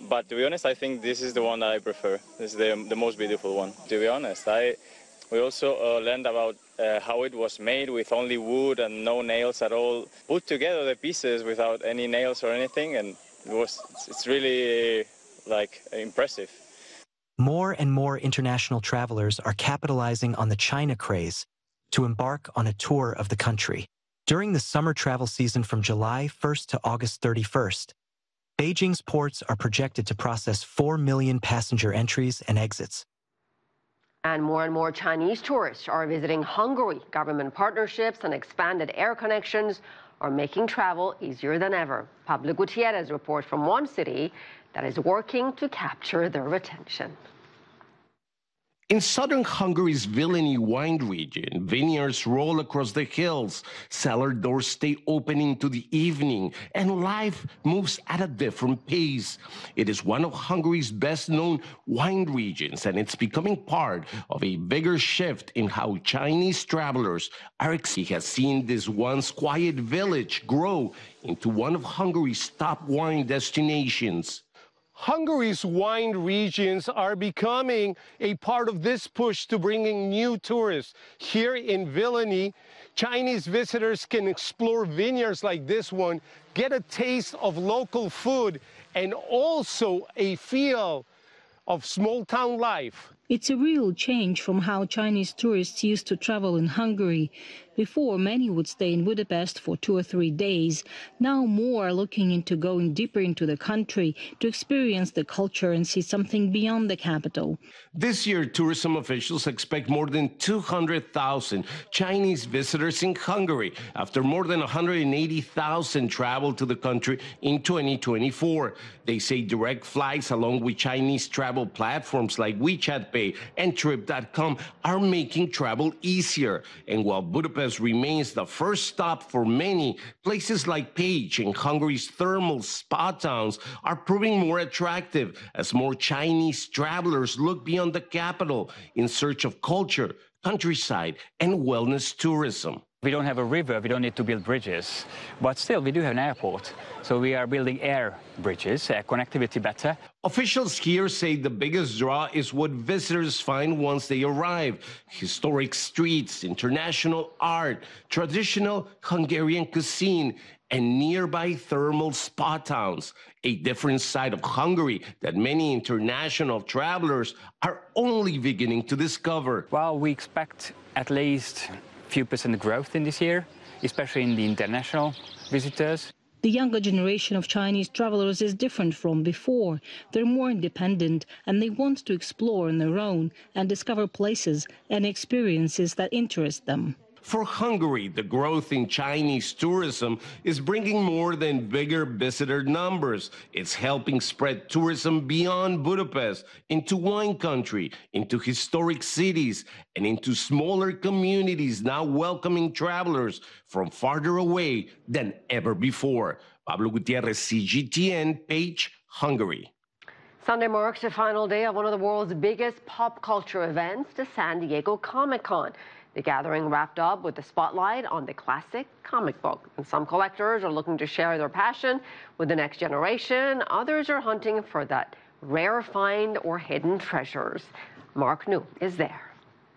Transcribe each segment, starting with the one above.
But to be honest, I think this is the one that I prefer. This is the most beautiful one. To be honest, we also learned about how it was made with only wood and no nails at all. Put together the pieces without any nails or anything, and it's really like impressive. More and more international travelers are capitalizing on the China craze to embark on a tour of the country. During the summer travel season from July 1st to August 31st, Beijing's ports are projected to process 4 million passenger entries and exits. And more Chinese tourists are visiting Hungary. Government partnerships and expanded air connections are making travel easier than ever. Pablo Gutierrez reports from one city that is working to capture their attention. In southern Hungary's Vilni wine region, vineyards roll across the hills, cellar doors stay open into the evening, and life moves at a different pace. It is one of Hungary's best-known wine regions, and it's becoming part of a bigger shift in how Chinese travelers are. He has seen this once quiet village grow into one of Hungary's top wine destinations. Hungary's wine regions are becoming a part of this push to bringing new tourists. Here in Vilni, Chinese visitors can explore vineyards like this one, get a taste of local food, and also a feel of small-town life. It's a real change from how Chinese tourists used to travel in Hungary. Before, many would stay in Budapest for 2 or 3 days. Now more are looking into going deeper into the country to experience the culture and see something beyond the capital. This year, tourism officials expect more than 200,000 Chinese visitors in Hungary after more than 180,000 traveled to the country in 2024. They say direct flights along with Chinese travel platforms like WeChat Pay and Trip.com are making travel easier. And while Budapest remains the first stop for many, places like Pécs and Hungary's thermal spa towns are proving more attractive as more Chinese travelers look beyond the capital in search of culture, countryside, and wellness tourism. We don't have a river, we don't need to build bridges, but still we do have an airport. So we are building air bridges, connectivity better. Officials here say the biggest draw is what visitors find once they arrive. Historic streets, international art, traditional Hungarian cuisine, and nearby thermal spa towns, a different side of Hungary that many international travelers are only beginning to discover. Well, we expect at least few percent growth in this year, especially in the international visitors. The younger generation of Chinese travelers is different from before. They're more independent and they want to explore on their own and discover places and experiences that interest them. For Hungary, the growth in Chinese tourism is bringing more than bigger visitor numbers. It's helping spread tourism beyond Budapest, into wine country, into historic cities, and into smaller communities now welcoming travelers from farther away than ever before. Pablo Gutierrez, CGTN, Pécs, Hungary. Sunday marks the final day of one of the world's biggest pop culture events, the San Diego Comic-Con. The gathering wrapped up with the spotlight on the classic comic book. And some collectors are looking to share their passion with the next generation. Others are hunting for that rare find or hidden treasures. Mark New is there.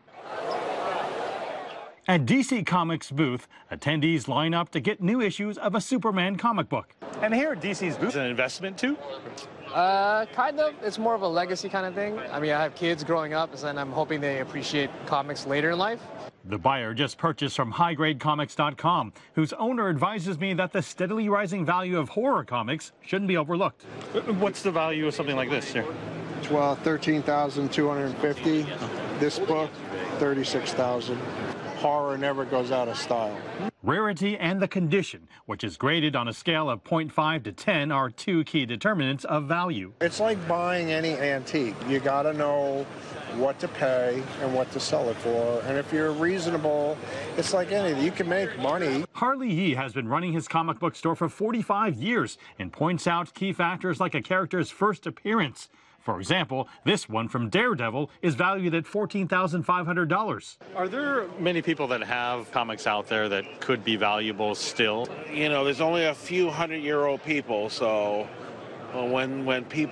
At DC Comics' booth, attendees line up to get new issues of a Superman comic book. And here at DC's booth, an investment too? Kind of. It's more of a legacy kind of thing. I mean, I have kids growing up, and I'm hoping they appreciate comics later in life. The buyer just purchased from highgradecomics.com, whose owner advises me that the steadily rising value of horror comics shouldn't be overlooked. What's the value of something like this here? Well, $13,250. This book, $36,000. Horror never goes out of style. Rarity and the condition, which is graded on a scale of 0.5 to 10, are two key determinants of value. It's like buying any antique. You got to know what to pay and what to sell it for. And if you're reasonable, it's like anything. You can make money. Harley Yee has been running his comic book store for 45 years and points out key factors like a character's first appearance. For example, this one from Daredevil is valued at $14,500. Are there many people that have comics out there that could be valuable still? You know, there's only a few 100-year-old people, so when people